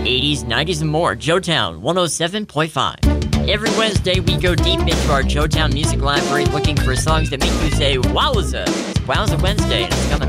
80s, 90s, and more. Joetown 107.5. Every Wednesday, we go deep into our Joetown music library looking for songs that make you say, wowza! It's Wowza Wednesday, and it's coming